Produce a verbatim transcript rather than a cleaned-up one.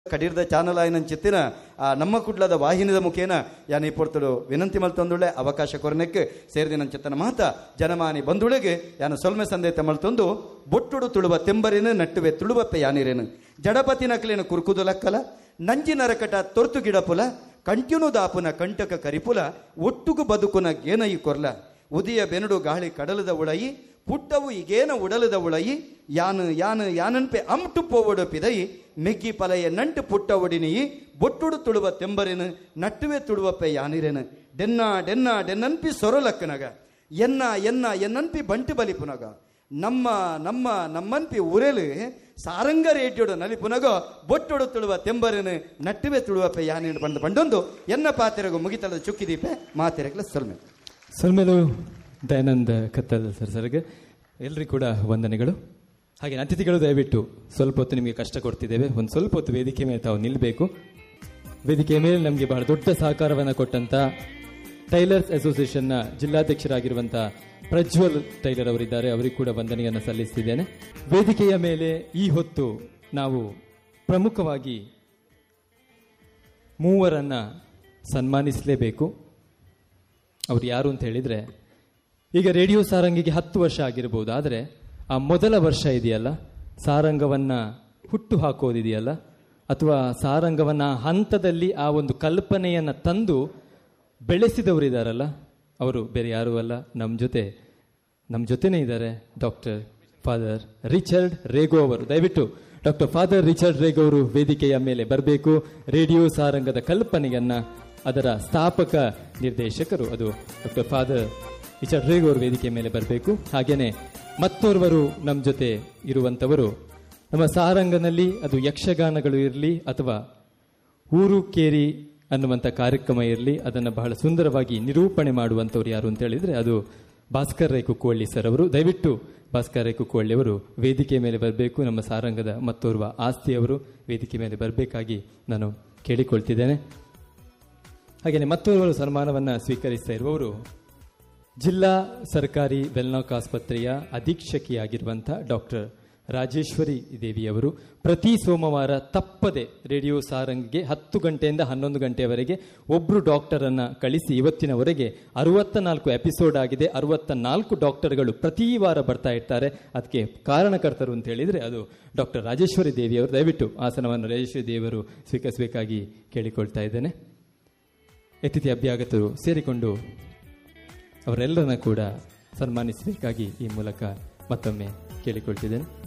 ಕಡೀರ್ದ channel ಆಯ್ನ ಚಿತ್ತಿನ ನಮ್ಮ ಕುಡ್ಲದ ವಾಹಿನಿದ ಮುಖೇನ ಯಾನ ಇಪ್ಪೊರ್ತಲು ವಿನಂತಿ ಮಲ್ತೊಂದುಳೆ ಅವಕಾಶ ಕೊರನೆಕ್ಕೆ ಸೇರಿದಿನ ಚಿತ್ತನ ಮಾತ ಜನಮಾನಿ ಬಂಧುಳಿಗೆ ಯಾನ ಸೊಲ್ಮೆ ಸಂದೇತ ಮಲ್ತೊಂದು ಬೊಟ್ಟುಡು ತುಳುವ ತೆಂಬರಿನ ನಟ್ಟುವೆ ತುಳುವಪ್ಪೆ ಯಾನಿರೇನು ಜಡಪತಿ ನಕಲಿನ ಕುರುಕುದು ಲಕ್ಕಲ ನಂಜಿ ನರಕಟ ತೊರ್ತು ಗಿಡಪುಲ ಕಂಟ್ಯುನು ದಾಪುನ ಕಂಟಕ ಕರಿಪುಲ ಒಟ್ಟುಗು ಬದುಕುನ ಗೇನಯಿ ಕೊರ್ಲ ಉದಿಯ ಬೆನುಡು ಗಾಳಿ ಕಡಲದ ಉಳಯಿ ಪುಟ್ಟವು ಈಗೇನ ಉಡಲದ ಉಳಯಿ ಯಾನು ಯಾನು ಯಾನನ್ಪೆ ಅಮ್ಟು ಪೋವಡು ಪಿದಯಿ ಮೆಗ್ಗಿ ಪಲಯ ನಂಟು ಪುಟ್ಟ ಒಡಿನಿಯಿ ಬೊಟ್ಟುಡು ತುಳುವ ತೆಂಬರಿನ ನಟ್ಟುವೆ ತುಳುವಪ್ಪೆ ಯಾನಿರೇನು ಡೆನ್ನ ಡೆನ್ನ ಡೆನ್ನನ್ಪಿ ಸೊರಲಕ್ಕನಗ ಎನ್ನ ಎನ್ನ ಎನ್ನನ್ಪಿ ಬಂಟಿ ಬಲಿಪುನಗ ನಮ್ಮ ನಮ್ಮ ನಮ್ಮನ್ಪಿ ಉರೆಲು ಸಾರಂಗ ರೇಡಿಯೋಡು ನಲಿಪುನಗ ಬೊಟ್ಟೊಡು ತುಳುವ ತೆಂಬರಿನ ನಟ್ಟುವೆ ತುಳುವಪ್ಪೆ ಯಾನಿ ಬಂದು ಬಂಡೊಂದು ಎನ್ನ ಪಾತೆರಗು ಮುಗಿತಲದ ಚುಕ್ಕಿದೀಪೆ ಮಾತೆರಗಲ ಸೊಲ್ಮೆ ಸೊಲ್ಮೆಲು ದಯಾನಂದ ಕತ್ತಲ್ ಸರ್ ಸರ್ಗೆ ಎಲ್ರಿಗೂ ಕೂಡ ವಂದನೆಗಳು. ಹಾಗೆ ಅತಿಥಿಗಳು ದಯವಿಟ್ಟು ಸ್ವಲ್ಪ ಹೊತ್ತು ನಿಮಗೆ ಕಷ್ಟ ಕೊಡ್ತಿದ್ದೇವೆ, ಒಂದು ಸ್ವಲ್ಪ ಹೊತ್ತು ವೇದಿಕೆ ಮೇಲೆ ತಾವು ನಿಲ್ಲಬೇಕು. ವೇದಿಕೆಯ ಮೇಲೆ ನಮಗೆ ಬಹಳ ದೊಡ್ಡ ಸಹಕಾರವನ್ನು ಕೊಟ್ಟಂತ ಟೈಲರ್ಸ್ ಅಸೋಸಿಯೇಷನ್ನ ಜಿಲ್ಲಾಧ್ಯಕ್ಷರಾಗಿರುವಂಥ ಪ್ರಜ್ವಲ್ ಟೈಲರ್ ಅವರಿದ್ದಾರೆ, ಅವರಿಗೂ ಕೂಡ ವಂದನೆಯನ್ನು ಸಲ್ಲಿಸ್ತಿದ್ದೇನೆ. ವೇದಿಕೆಯ ಮೇಲೆ ಈ ಹೊತ್ತು ನಾವು ಪ್ರಮುಖವಾಗಿ ಮೂವರನ್ನ ಸನ್ಮಾನಿಸಲೇಬೇಕು. ಅವ್ರು ಯಾರು ಅಂತ ಹೇಳಿದ್ರೆ, ಈಗ ರೇಡಿಯೋ ಸಾರಂಗಿಗೆ ಹತ್ತು ವರ್ಷ ಆಗಿರ್ಬೋದು, ಆದರೆ ಆ ಮೊದಲ ವರ್ಷ ಇದೆಯಲ್ಲ, ಸಾರಂಗವನ್ನ ಹುಟ್ಟು ಹಾಕೋದಿದೆಯಲ್ಲ, ಅಥವಾ ಸಾರಂಗವನ್ನ ಹಂತದಲ್ಲಿ ಆ ಒಂದು ಕಲ್ಪನೆಯನ್ನ ತಂದು ಬೆಳೆಸಿದವರಿದ್ದಾರಲ್ಲ, ಅವರು ಬೇರೆ ಯಾರೂ ಅಲ್ಲ, ನಮ್ಮ ಜೊತೆ ನಮ್ಮ ಜೊತೆನೇ ಇದ್ದಾರೆ ಡಾಕ್ಟರ್ ಫಾದರ್ ರಿಚರ್ಡ್ ರೇಗೋ ಅವರು. ದಯವಿಟ್ಟು ಡಾಕ್ಟರ್ ಫಾದರ್ ರಿಚರ್ಡ್ ರೇಗೋ ಅವರು ವೇದಿಕೆಯ ಮೇಲೆ ಬರಬೇಕು. ರೇಡಿಯೋ ಸಾರಂಗದ ಕಲ್ಪನೆಯನ್ನ ಅದರ ಸ್ಥಾಪಕ ನಿರ್ದೇಶಕರು ಅದು ಡಾಕ್ಟರ್ ಫಾದರ್ ರಿಚರ್ಡ್ ರೇಗೋ ಅವರು ವೇದಿಕೆಯ ಮೇಲೆ ಬರಬೇಕು. ಹಾಗೇನೆ ಮತ್ತೋರ್ವರು ನಮ್ಮ ಜೊತೆ ಇರುವಂಥವರು, ನಮ್ಮ ಸಾರಂಗನಲ್ಲಿ ಅದು ಯಕ್ಷಗಾನಗಳು ಇರಲಿ ಅಥವಾ ಊರು ಕೇರಿ ಅನ್ನುವಂಥ ಕಾರ್ಯಕ್ರಮ ಇರಲಿ, ಅದನ್ನು ಬಹಳ ಸುಂದರವಾಗಿ ನಿರೂಪಣೆ ಮಾಡುವಂಥವ್ರು ಯಾರು ಅಂತ ಹೇಳಿದರೆ ಅದು ಭಾಸ್ಕರ್ ರೈ ಕುಕ್ಕುವಳ್ಳಿ ಸರ್ ಅವರು. ದಯವಿಟ್ಟು ಭಾಸ್ಕರ್ ರೈ ಕುಕ್ಕುವಳ್ಳಿ ಅವರು ವೇದಿಕೆ ಮೇಲೆ ಬರಬೇಕು. ನಮ್ಮ ಸಾರಂಗದ ಮತ್ತೋರ್ವ ಆಸ್ತಿಯವರು ವೇದಿಕೆ ಮೇಲೆ ಬರಬೇಕಾಗಿ ನಾನು ಕೇಳಿಕೊಳ್ತಿದ್ದೇನೆ. ಹಾಗೆಯೇ ಮತ್ತೋರ್ವರು ಸನ್ಮಾನವನ್ನು ಸ್ವೀಕರಿಸ್ತಾ ಇರುವವರು ಜಿಲ್ಲಾ ಸರ್ಕಾರಿ ವೆಲ್ನಾಕ್ ಆಸ್ಪತ್ರೆಯ ಅಧೀಕ್ಷಕಿಯಾಗಿರುವಂಥ ಡಾಕ್ಟರ್ ರಾಜೇಶ್ವರಿ ದೇವಿಯವರು. ಪ್ರತಿ ಸೋಮವಾರ ತಪ್ಪದೆ ರೇಡಿಯೋ ಸಾರಂಗಿಗೆ ಹತ್ತು ಗಂಟೆಯಿಂದ ಹನ್ನೊಂದು ಗಂಟೆಯವರೆಗೆ ಒಬ್ಬರು ಡಾಕ್ಟರನ್ನು ಕಳಿಸಿ ಇವತ್ತಿನವರೆಗೆ ಅರವತ್ತ ನಾಲ್ಕು ಎಪಿಸೋಡ್ ಆಗಿದೆ. ಅರವತ್ತ ನಾಲ್ಕು ಡಾಕ್ಟರ್ಗಳು ಪ್ರತಿ ವಾರ ಬರ್ತಾ ಇರ್ತಾರೆ. ಅದಕ್ಕೆ ಕಾರಣಕರ್ತರು ಅಂತ ಹೇಳಿದರೆ ಅದು ಡಾಕ್ಟರ್ ರಾಜೇಶ್ವರಿ ದೇವಿಯವರು. ದಯವಿಟ್ಟು ಆಸನವನ್ನು ರಾಜೇಶ್ವರಿ ದೇವಿಯವರು ಸ್ವೀಕರಿಸಬೇಕಾಗಿ ಕೇಳಿಕೊಳ್ತಾ ಇದ್ದೇನೆ. ಅತಿಥಿ ಅಭ್ಯಾಗತರು ಸೇರಿಕೊಂಡು ಅವರೆಲ್ಲರನ್ನ ಕೂಡ ಸನ್ಮಾನಿಸಬೇಕಾಗಿ ಈ ಮೂಲಕ ಮತ್ತೊಮ್ಮೆ ಕೇಳಿಕೊಳ್ತಿದ್ದೇನೆ.